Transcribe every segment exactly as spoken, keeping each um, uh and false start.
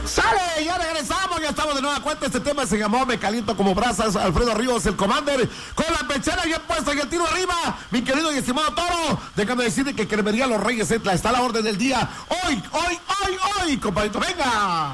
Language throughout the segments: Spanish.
¡Sale! Ya regresamos, ya estamos de nueva cuenta. Este tema se llamó Me Caliento Como Brasas. Alfredo Ríos, el Commander, con la pechera bien puesta y el tiro arriba. Mi querido y estimado Toro, déjame decirte que Cremería Los Reyes Etla está a la orden del día. Hoy, hoy, hoy, hoy, compadrito, venga.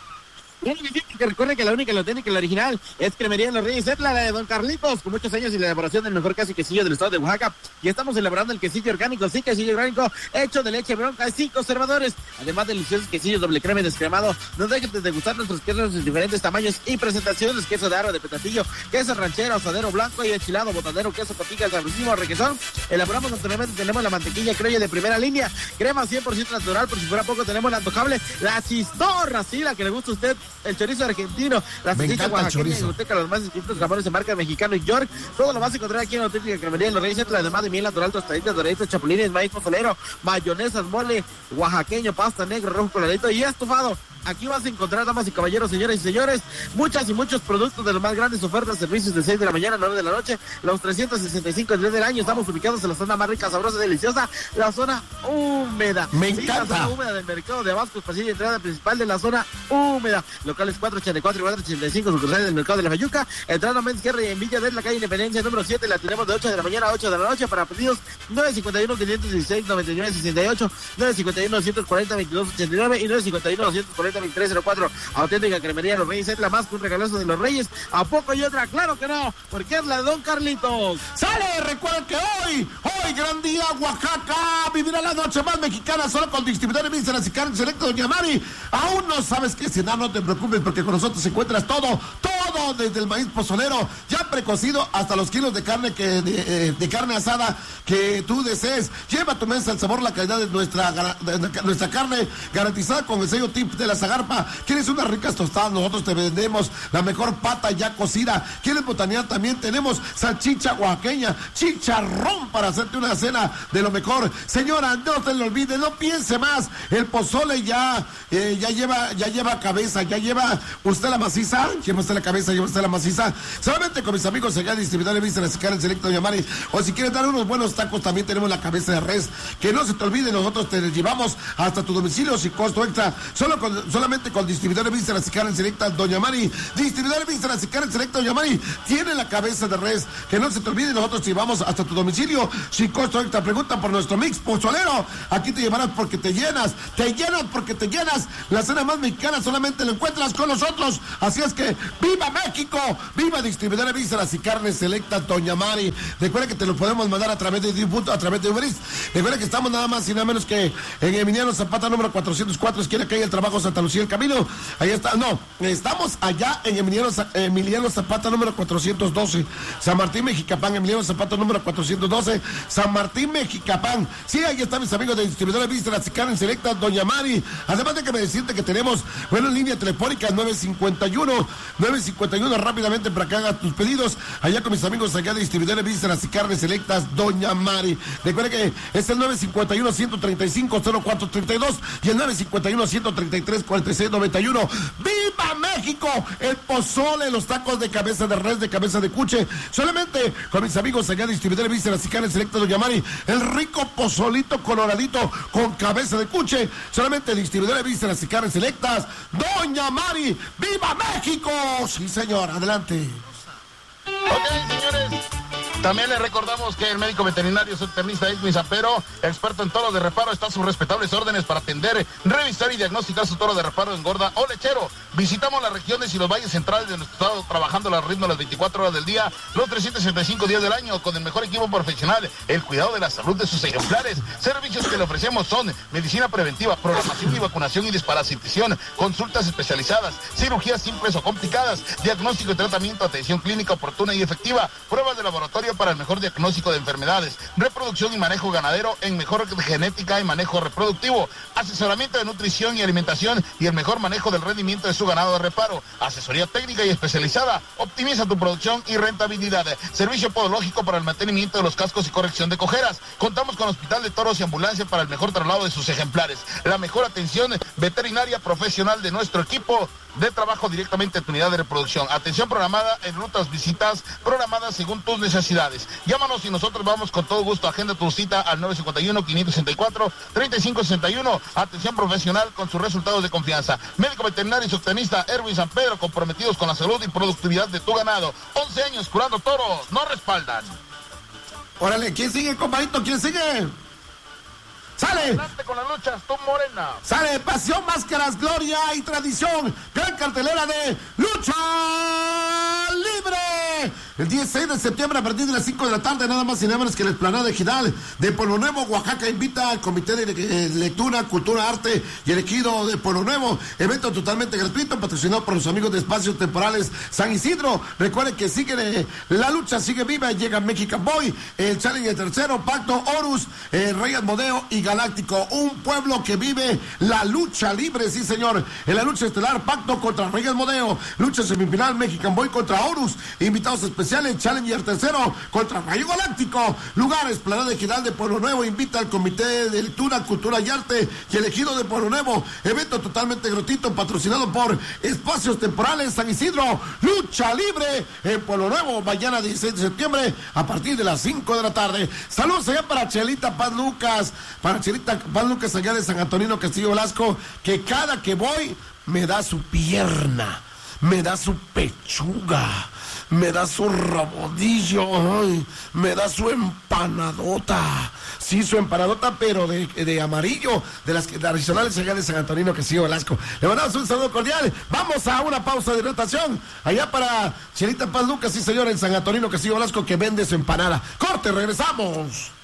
Que recuerde que la única, la auténtica, la original es Cremería Los Reyes Etla, la de Don Carlitos, con muchos años y la elaboración del mejor queso y quesillo del estado de Oaxaca. Y estamos elaborando el quesillo orgánico, sí, quesillo orgánico, hecho de leche bronca sin conservadores. Además, deliciosos quesillos doble crema y descremado. No dejen de degustar nuestros quesos en diferentes tamaños y presentaciones: queso de arro, de petatillo, queso ranchero, asadero blanco y enchilado, botanero, queso cotija, sabrosísimo, requesón. Elaboramos naturalmente, tenemos la mantequilla criolla de primera línea, crema cien por ciento natural, por si fuera poco tenemos la antojable, la chistorra, sí, la que le gusta a usted, el chorizo argentino, la salchicha oaxaqueña, y los más distintos jamones de marca mexicano y York. Todo lo vas a encontrar aquí en la auténtica Cremería Los Reyes Etla, además de miel natural, tostaditas, doraditos, chapulines, maíz pozolero, mayonesas, mole oaxaqueño, pasta negro, rojo coloradito y estofado. Aquí vas a encontrar, damas y caballeros, señoras y señores, muchas y muchos productos de las más grandes ofertas, servicios de seis de la mañana a nueve de la noche, los trescientos sesenta y cinco días del año. Estamos ubicados en la zona más rica, sabrosa, deliciosa, la zona húmeda. Me sí, encanta. La zona húmeda del mercado de Abascos, pasillo de entrada principal de la zona húmeda. Locales cuatro ochenta y cuatro y cuatro ochenta y cinco, sucursales del mercado de la Fayuca. Entrada Méndez Guerra y en Villa de la calle Independencia número siete. La tenemos de ocho de la mañana a ocho de la noche. Para pedidos nueve cincuenta y uno, quinientos dieciséis, noventa y nueve sesenta y ocho, nueve cincuenta y uno, doscientos cuarenta, veintidós ochenta y nueve y nueve cincuenta y uno, doscientos cuarenta, veintitrés cero cuatro. Auténtica Cremería Los Reyes Etla, más que un regalazo de los Reyes. ¿A poco hay otra? Claro que no, porque es la de Don Carlitos. ¡Sale! Recuerden que hoy, hoy, gran día, Oaxaca vivirá la noche más mexicana solo con distribuidores Vísceras y Carnes Selecto Doña Mari. Aún no sabes qué cenar, no te preocupes, porque con nosotros encuentras todo, todo, desde el maíz pozolero, ya precocido, hasta los kilos de carne que de, de carne asada que tú desees. Lleva a tu mesa el sabor, la calidad de nuestra, de nuestra carne, garantizada con el sello tip de la Zagarpa. ¿Quieres unas ricas tostadas? Nosotros te vendemos la mejor pata ya cocida. ¿Quieres botanear? También tenemos salchicha oaxaqueña, chicharrón para hacerte una cena de lo mejor. Señora, no te lo olvides, no piense más. El pozole ya, eh, ya lleva, ya lleva cabeza, ya lleva usted la maciza, lleva usted la cabeza, lleva usted la maciza. Solamente con mis amigos allá, distribuidores Vísceras y Carnes Selecto Doña Mari. O si quieres dar unos buenos tacos, también tenemos la cabeza de res. Que no se te olvide, nosotros te llevamos hasta tu domicilio sin costo extra. Solo con, solamente con distribuidores Vísceras y Carnes Selecta Doña Mari. Distribuidores Vísceras y Carnes Selecta Doña Mari tiene la cabeza de res. Que no se te olvide, nosotros te llevamos hasta tu domicilio sin costo extra. Pregunta por nuestro mix pozolero. Aquí te llevarás porque te llenas, te llenas porque te llenas. La cena más mexicana solamente la encuentras con nosotros. Así es que ¡viva México! ¡Viva Distribuidores Vísceras y Carnes Selecta Doña Mari! Recuerda que te lo podemos mandar a través de Difunto, a través de Uber Eats. Recuerda que estamos nada más y nada menos que en Emiliano Zapata número cuatrocientos cuatro, esquina calle El Trabajo, Santa Lucía del Camino. Ahí está, no, estamos allá en Emiliano, Emiliano Zapata número cuatrocientos doce, San Martín Mexicapán. Emiliano Zapata número cuatrocientos doce, San Martín Mexicapán. Sí, ahí están mis amigos de Distribuidores Vísceras y Carnes Selecta Doña Mari. Además de que me decirte que tenemos, bueno, en línea telefónica nueve cincuenta y uno, nueve cincuenta y uno, rápidamente para que hagas tus pedidos allá con mis amigos allá de Distribuidores Vísceras y Carnes Selectas Doña Mari. Recuerda que es el nueve cincuenta y uno, ciento treinta y cinco, cero cuatro treinta y dos y el nueve cincuenta y uno, ciento treinta y tres, cuarenta y seis noventa y uno. ¡Viva México! El pozole, los tacos de cabeza de res, de cabeza de cuche, solamente con mis amigos allá de Distribuidores Vísceras y Carnes Selectas Doña Mari. El rico pozolito coloradito con cabeza de cuche, solamente Distribuidores Vísceras y Carnes Selectas Doña Mari. ¡Viva México! Sí, señor, adelante. Ok, señores. También le recordamos que el médico veterinario zootecnista Edwin Zapero, experto en toros de reparo, está a sus respetables órdenes para atender, revisar y diagnosticar su toro de reparo, engorda o lechero. Visitamos las regiones y los valles centrales de nuestro estado, trabajando al ritmo las veinticuatro horas del día, los trescientos sesenta y cinco días del año, con el mejor equipo profesional, el cuidado de la salud de sus ejemplares. Servicios que le ofrecemos son medicina preventiva, programación y vacunación y desparasitación, consultas especializadas, cirugías simples o complicadas, diagnóstico y tratamiento, atención clínica oportuna y efectiva, pruebas de laboratorio para el mejor diagnóstico de enfermedades, reproducción y manejo ganadero en mejor genética y manejo reproductivo, asesoramiento de nutrición y alimentación y el mejor manejo del rendimiento de su ganado de reparo, asesoría técnica y especializada, optimiza tu producción y rentabilidad, servicio podológico para el mantenimiento de los cascos y corrección de cojeras. Contamos con hospital de toros y ambulancia para el mejor traslado de sus ejemplares, la mejor atención veterinaria profesional de nuestro equipo de trabajo directamente en tu unidad de reproducción. Atención programada en rutas, visitas programadas según tus necesidades. Llámanos y nosotros vamos con todo gusto. Agenda tu cita al nueve cinco uno, cinco seis cuatro, tres cinco seis uno. Atención profesional con sus resultados de confianza. Médico veterinario y zootecnista Erwin San Pedro, comprometidos con la salud y productividad de tu ganado. once años curando toros, nos respaldan. Órale, ¿quién sigue, compadrito? ¿Quién sigue? ¡Sale! Adelante con las luchas, tú Morena. ¡Sale! Pasión, máscaras, gloria y tradición. Gran cartelera de lucha libre. El dieciséis de septiembre a partir de las cinco de la tarde, nada más y nada menos que la explanada ejidal de Pueblo Nuevo, Oaxaca, invita al Comité de Lectura, Cultura, Arte y el Ejido de Pueblo Nuevo. Evento totalmente gratuito, patrocinado por los amigos de Espacios Temporales San Isidro. Recuerden que sigue eh, la lucha, sigue viva. Llega Mexican Boy, el Challenger tercero, Pacto Horus, el Rey Asmodeo y Galáctico. Un pueblo que vive la lucha libre, sí señor. En la lucha estelar, Pacto contra Rey Asmodeo. Lucha semifinal, Mexican Boy contra Horus. Invitados especiales, Challenger tercero contra Rayo Galáctico. Lugar, Esplanada Ejidal de Pueblo Nuevo. Invita al Comité de Lectura, Cultura y Arte y el Ejido de Pueblo Nuevo. Evento totalmente gratuito, patrocinado por Espacios Temporales San Isidro. Lucha libre en Pueblo Nuevo, mañana dieciséis de septiembre a partir de las cinco de la tarde. Saludos allá para Chelita Paz Lucas, para Chelita Paz Lucas allá de San Antonino Castillo Velasco, que cada que voy me da su pierna, me da su pechuga, me da su rabodillo, ay, me da su empanadota. Sí, su empanadota, pero de, de amarillo, de las que tradicionales allá de San Antonino Castillo Velasco. Le mandamos un saludo cordial. Vamos a una pausa de hidratación. Allá para Chelita Paz Lucas, sí señor, en San Antonino Castillo Velasco, que vende su empanada. Corte, regresamos.